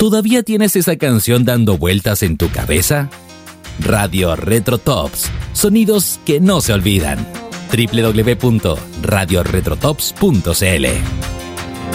¿Todavía tienes esa canción dando vueltas en tu cabeza? Radio Retro Tops, sonidos que no se olvidan. www.radioretrotops.cl